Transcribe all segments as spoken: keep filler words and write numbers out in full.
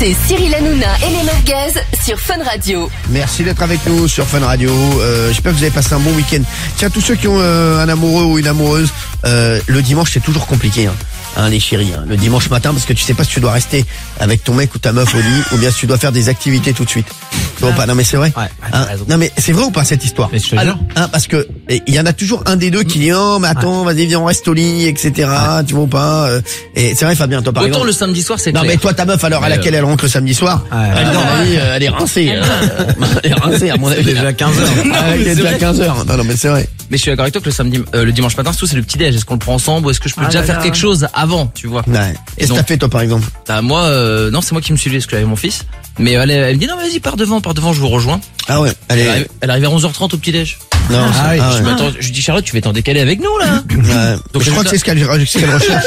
C'est Cyril Hanouna et les Merguez sur Fun Radio. Merci d'être avec nous sur Fun Radio. Euh, J'espère que vous avez passé un bon week-end. Tiens, tous ceux qui ont euh, un amoureux ou une amoureuse, euh, le dimanche c'est toujours compliqué, hein, hein les chéris. Hein, le dimanche matin, parce que tu sais pas si tu dois rester avec ton mec ou ta meuf au lit, ou bien si tu dois faire des activités tout de suite. Tu vois pas? Non mais c'est vrai. Ouais, hein, non mais c'est vrai ou pas cette histoire? Mais je te jure. Hein, parce que il y en a toujours un des deux qui dit oh mais attends, vas-y viens on reste au lit, et cetera. Ouais. Tu vois pas? euh, Et c'est vrai Fabien, toi par Autant exemple. le samedi soir c'est Non clair. mais toi ta meuf à l'heure à laquelle elle rentre le samedi soir, Ouais, elle, ouais, non, ouais. elle, elle est rincée. euh, elle est rincée à mon avis. C'est déjà quinze heures. Ah, il est déjà quinze heures. Non non mais c'est vrai. Mais je suis d'accord avec toi que le samedi, euh, le dimanche matin, surtout c'est le petit déj. Est-ce qu'on le prend ensemble ou est-ce que je peux Ah déjà là faire là. quelque chose avant, tu vois? Ouais. Qu'est-ce que donc- t'as fait toi par exemple? Bah, moi, euh, non, c'est moi qui me suis levé parce que j'avais mon fils. Mais elle, elle me dit non, mais vas-y, pars devant, pars devant, je vous rejoins. Ah ouais. Elle Elle est. arrive, elle arrive à onze heures trente au petit déj. Non. Ah oui, ah Je ouais. m'attends, je lui dis Charlotte, tu vas t'en décaler avec nous là. Ouais. Donc, je je crois vais que c'est ce qu'elle ce qu'elle recherche.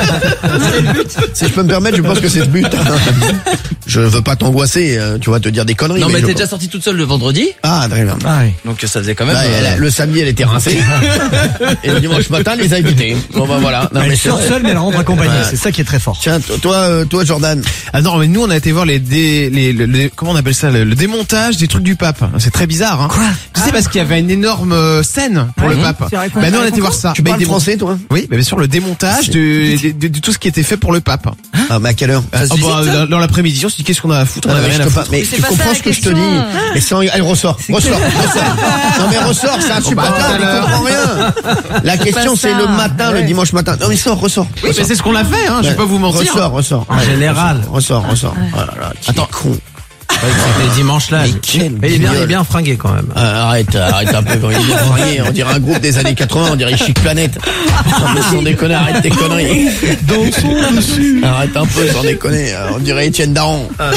Si je peux me permettre, je pense que c'est le but. Je veux pas t'angoisser, euh, tu vas te dire des conneries. Non, mais je elle était pense- déjà sortie toute seule le vendredi, Ah très bien. Ah oui. donc ça faisait quand même. Là, euh, elle a- le samedi, elle était rincée. Et le dimanche matin, elle les a évités. Bon bah voilà. Non, Elle mais c'est sort vrai. seule, mais elle rentre accompagnée. Ouais. C'est ça qui est très fort. Tiens, toi, toi, euh, toi, Jordan. Ah non, mais nous on a été voir les, dé, les, le- les- comment on appelle ça, le, le démontage des trucs du pape. C'est très bizarre. Hein. Quoi? Tu sais parce qu'il y avait une énorme euh, scène pour Ouais. le pape. C'est vrai qu'on Bah a nous on a fait été voir ça. Tu parles Des- français, toi? Oui, bah bien sûr le démontage C'est- de, de, de- de tout ce qui était fait pour le pape. Ah, mais à quelle heure? Ah, se bah, visite, ça dans, dans l'après-midi, on s'est dit qu'est-ce qu'on a à foutre, on Ouais, avait mais rien je à te foutre. pas- mais c'est tu pas ça, comprends la ce que je te question. dis. Mais sans, elle ressort, ressort, ressort. Non mais ressort, c'est insupportable, il comprend rien. La question pas c'est ça. le matin, le Ouais. dimanche matin. Non mais sors, ressort. Oui, mais c'est ce qu'on a fait, hein, je vais pas vous mentir. Ressort, ressort. En général. Ressort, ressort. Oh là là, qui Attends. est con. Les dimanches là. Mais quel Mais il est bien, il est guignol. bien fringué quand même. Ah, arrête, arrête un peu quand il est bien fringué. On dirait un groupe des années quatre-vingts, on dirait Chic Planète. Non, mais sans déconner, arrête tes conneries. Dansons dessus. Arrête un peu, sans déconner. Euh, On dirait Étienne Daron. Euh,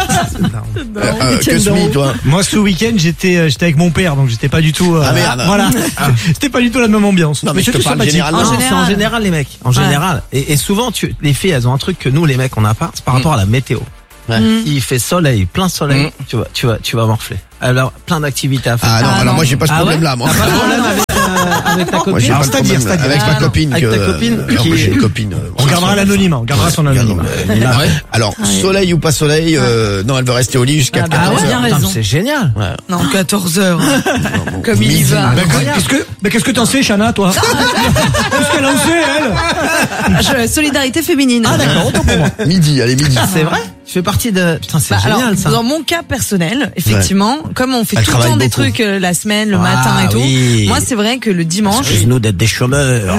euh, que Smith, toi. Moi ce week-end j'étais euh, j'étais avec mon père donc j'étais pas du tout. euh, Ah, merde. Voilà. C'était pas du tout la même ambiance. Non, mais je te c'était parle sympathique. généralement. Non, En c'est en général. général les mecs. En général. Et, et souvent tu, les filles elles ont un truc que nous les mecs on n'a pas. C'est par rapport à la météo. Ouais. Il fait soleil, plein soleil. Mm. Tu vas, tu vas, tu vas morfler. Alors plein d'activités à faire. Ah non, Ah, alors non. moi j'ai pas ce Ah ouais problème là, moi. T'as pas de problème avec, euh, avec ta Moi j'ai copine. pas Alors, de c'est-à-dire, problème c'est-à-dire. avec ma Ah, non. copine Avec que. ta copine Alors qui- que j'ai une copine. euh, On gardera l'anonymat, on gardera son anonymat. Ouais. Alors, soleil ou pas soleil, euh, non, elle veut rester au lit jusqu'à Ah, bah, quatorze ouais, bien heures. raison. Putain, mais c'est génial. Ouais. Non, quatorze heures. Comme il y Midi. va. Bah, qu'est-ce que, bah, qu'est-ce que t'en sais, Chana, toi? Qu'est-ce qu'elle en sait, elle? Je- solidarité féminine. Ah, d'accord, autant pour moi. Midi, allez, midi. C'est vrai? Tu fais partie de, putain, c'est Bah, génial, alors, ça. dans mon cas personnel, effectivement, comme on fait Elle tout le temps travaille des beaucoup. trucs euh, la semaine, le Ah, matin et tout, oui. moi c'est vrai que le dimanche, nous d'être des chômeurs.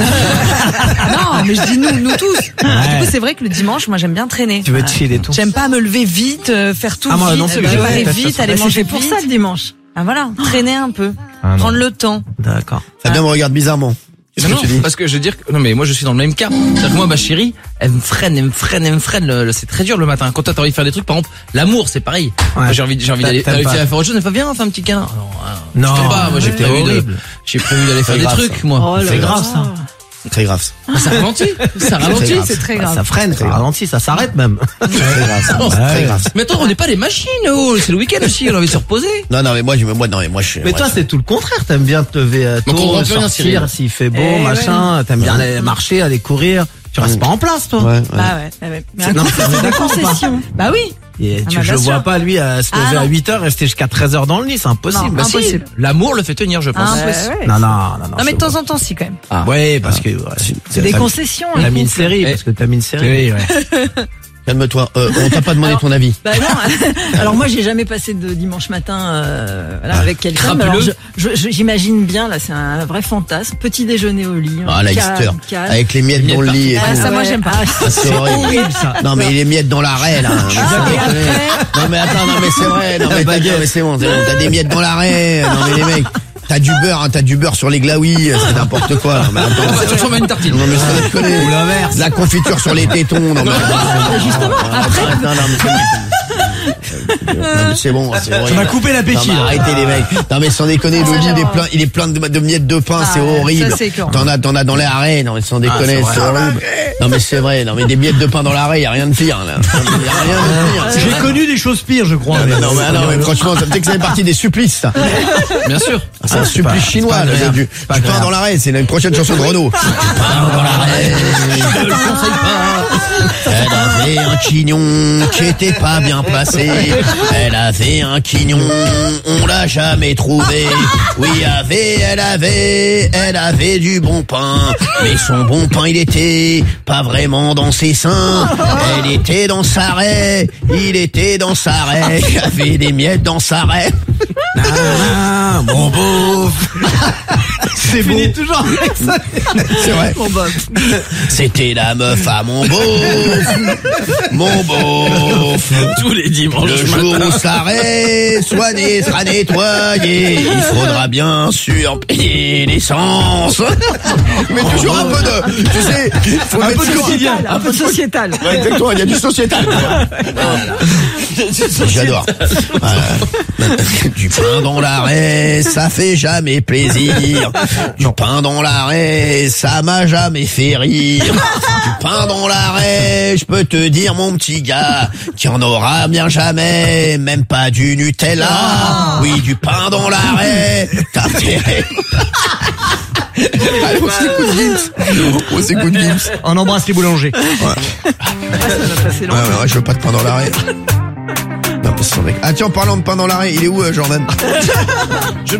non, mais je dis nous, nous tous. Du coup, c'est vrai que le dimanche, moi j'aime bien traîner. Tu veux te chier et tout. J'aime pas me lever vite, euh, faire tout Ah, moi, vite, non plus, préparer ouais, vite, ouais, aller ouais, manger c'est pour vite. ça, le dimanche. Ah voilà, traîner un peu, Ah, non. prendre le temps. D'accord. Fabien me regarde bizarrement. Qu'est-ce Non, que tu non, dis? parce que je veux dire que, non mais moi je suis dans le même cas. C'est-à-dire que moi ma chérie, elle me freine, elle me freine, elle me freine. Le- le- c'est très dur le matin. Quand toi t'as envie de faire des trucs, par exemple, l'amour c'est pareil. Ouais. Moi, j'ai envie, j'ai envie T'as- d'aller, t'aimes d'aller pas. faire autre chose. Elle fait viens, on fait un petit câlin. Non, hein, Non, je peux pas. Moi j'ai c'était prévu de, horrible. j'ai prévu d'aller faire C'est des grave, trucs ça. moi. C'est grave, ça. Très grave. ça. Ah, ça ralentit, ça ralentit. grave. C'est très Bah, grave. ça freine, ça ralentit, ça s'arrête même. Très grave. ça. Non, C'est Très ouais. grave. ça. Mais attends, on n'est pas les machines, oh, c'est le week-end aussi, on a envie de se reposer. Non, non, mais moi, je, moi, non, mais moi, je. Mais moi, toi, je- c'est tout le contraire. T'aimes bien te lever euh, Donc, on tôt, voit plus rien, Cyril. sortir, s'il fait beau, Eh, machin. T'aimes bien aller marcher, aller courir. Tu restes pas en place, toi. Ouais, ouais. Bah ouais, ouais, ouais. Mais C'est- un non, mais coup, c'est c'est d'accord, des concessions. Bah oui. Et Ah, tu, bah, je bien vois sûr. pas lui à se Ah, lever à non. huit heures, rester jusqu'à treize heures dans le lit, c'est impossible. Non, Bah, si. impossible. L'amour le fait tenir, je pense. Ah, Impossible. Non, non, non, non. Non mais je de temps vois en temps si quand même. pas. Ouais, parce que, ouais, C'est des t'as- concessions. T'as un mis une couple. série, Eh. parce que t'as mis une série. Oui, ouais. Calme-toi. Euh, on t'a pas demandé Alors- ton avis. Bah non. Alors moi j'ai jamais passé de dimanche matin euh, voilà, avec quelqu'un. mais crapuleux. alors, je- je- je- J'imagine bien là, c'est un vrai fantasme. Petit déjeuner au lit. Ah, la calme, histoire. calme. Avec les miettes Les dans le miettes lit et Ah, tout. ça, moi, Ouais. j'aime pas. Ah, Ah, c'est horrible. ça. Non, mais les miettes dans l'arrêt, là. Non, mais Ah, sans et déconner. après Non, mais attends, non, mais c'est vrai. Non, mais, t'as- non, mais c'est bon, c'est bon. T'as des miettes dans l'arrêt. Non, mais les mecs. T'as du beurre, hein, t'as du beurre sur les glaouis, c'est n'importe quoi. Non, mais attends. Ça transforme en une tartine. Non, mais sans déconner. Ou l'inverse. De la confiture sur les tétons. Non, mais justement, après. Non, non, mais c'est bon. Non, mais c'est bon, c'est horrible. Ça m'a coupé l'appétit. Non, mais là. arrêtez les mecs. Non mais sans déconner, le lit il est plein, il est plein de, de miettes de pain, Ah c'est ouais, horrible. ça, c'est écœurant. T'en as, t'en as dans les arrêts, non mais sans déconner, c'est vrai. c'est horrible. Non mais c'est vrai, non mais des miettes de pain dans l'arrêt, y a rien de pire là. Non, mais y a rien de pire. c'est J'ai vrai. connu des choses pires, je crois. Non, mais, non, mais, non, mais franchement, ça fait que ça fait partie des supplices, ça. Bien sûr. C'est un c'est supplice pas- chinois, c'est pas là, agréable. du, pas du pain agréable. dans l'arrêt, c'est une prochaine chanson de Renaud. Du pain dans l'arrêt, je ne le conseille pas. avait un quignon qui était pas bien placé. Elle avait un quignon, on l'a jamais trouvé. Oui, avait, elle avait, elle avait du bon pain. Mais son bon pain, il était pas vraiment dans ses seins. Elle était dans sa raie, il était dans sa raie. Il y avait des miettes dans sa raie. Ah, mon beau. C'est beau. toujours avec ça. C'est vrai. C'était la meuf à mon beauf. Mon beauf. Tous les dimanches. Le jour où ça raie, soigné sera nettoyé. Il faudra bien sûr payer l'essence. Mais toujours un peu de, tu sais, faut Un mettre peu de toujours- sociétal, un peu de sociétal. Ouais, exactement, il y a du sociétal. J'adore. Voilà. Du pain dans l'arrêt, ça fait jamais plaisir. Du pain dans l'arrêt, ça m'a jamais fait rire. Du pain dans l'arrêt, je peux te dire mon petit gars, qu'il y en aura bien jamais, même pas du Nutella. Oui, du pain dans l'arrêt, t'as intérêt. Allez, on s'écoute Gims. On s'écoute Gims. On embrasse les boulangers. Ouais, ouais, ouais, je veux pas de pain dans l'arrêt. Non, mais c'est son mec. Ah tiens, en parlant de pain dans l'arrêt, il est où, euh, Jordan? Je